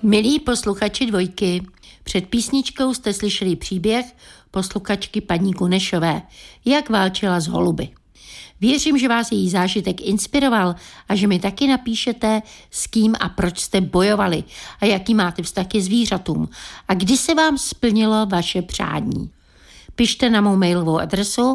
Milí posluchači Dvojky, před písničkou jste slyšeli příběh posluchačky paní Kunešové, jak válčila s holuby. Věřím, že vás její zážitek inspiroval a že mi taky napíšete, s kým a proč jste bojovali a jaký máte vztah ke zvířatům a kdy se vám splnilo vaše přání. Pište na mou mailovou adresu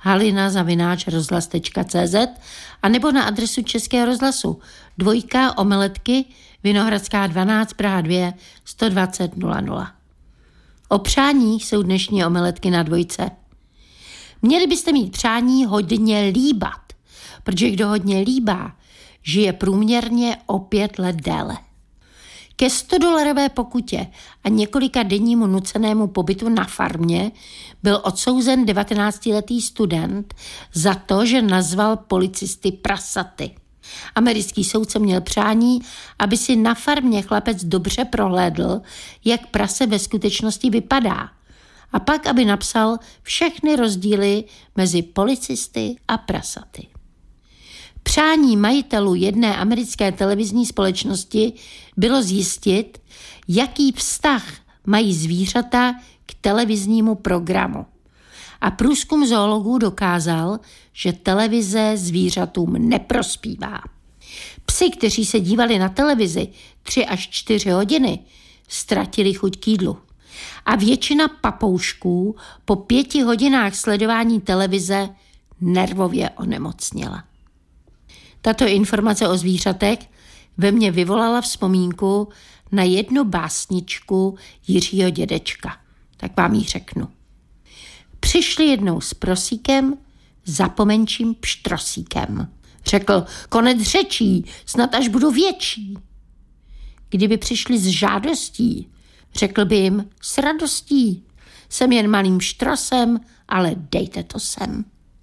halina@rozhlas.cz a nebo na adresu Českého rozhlasu 2 Omeletky, Vinohradská 12, Praha 2, 120 00. O přáních jsou dnešní omeletky na Dvojce. Měli byste mít přání hodně líbat, protože kdo hodně líbá, žije průměrně o 5 let déle. Ke $100 pokutě a několika dennímu nucenému pobytu na farmě byl odsouzen 19letý student za to, že nazval policisty prasaty. Americký soudce měl přání, aby si na farmě chlapec dobře prohlédl, jak prase ve skutečnosti vypadá. A pak, aby napsal všechny rozdíly mezi policisty a prasaty. Přání majitelů jedné americké televizní společnosti bylo zjistit, jaký vztah mají zvířata k televiznímu programu. A průzkum zoologů dokázal, že televize zvířatům neprospívá. Psi, kteří se dívali na televizi 3 až 4 hodiny, ztratili chuť k jídlu. A většina papoušků po 5 hodinách sledování televize nervově onemocněla. Tato informace o zvířatech ve mně vyvolala vzpomínku na jednu básničku Jiřího Dědečka. Tak vám ji řeknu. Přišli jednou s prosíkem za pomenčím pštrosíkem. Řekl, konec řečí, snad až budu větší. Kdyby přišli s žádostí, řekl by jim s radostí. Jsem jen malým pštrosem, ale dejte to sem.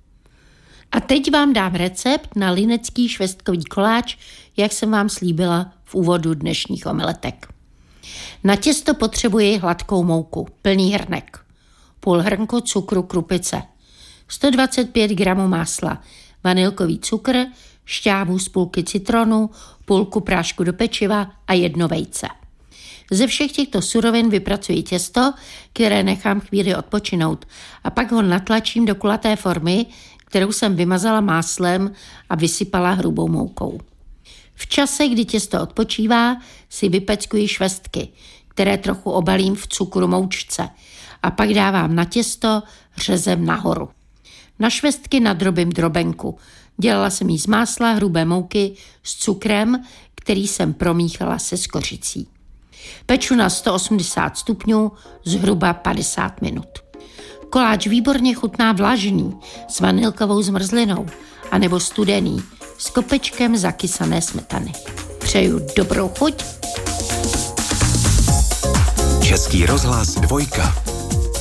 A teď vám dám recept na linecký švestkový koláč, jak jsem vám slíbila v úvodu dnešních omeletek. Na těsto potřebuji hladkou mouku, plný hrnek, půl hrnku cukru krupice, 125 gramů másla, vanilkový cukr, šťávu z půlky citronu, půlku prášku do pečiva a 1 vejce. Ze všech těchto surovin vypracuji těsto, které nechám chvíli odpočinout a pak ho natlačím do kulaté formy, kterou jsem vymazala máslem a vysypala hrubou moukou. V čase, kdy těsto odpočívá, si vypeckuji švestky, které trochu obalím v cukru moučce a pak dávám na těsto řezem nahoru. Na švestky nadrobím drobenku. Dělala jsem ji z másla, hrubé mouky, s cukrem, který jsem promíchala se skořicí. Peču na 180 stupňů zhruba 50 minut. Koláč výborně chutná vlažný s vanilkovou zmrzlinou anebo studený s kopečkem zakysané smetany. Přeju dobrou chuť. Český rozhlas 2.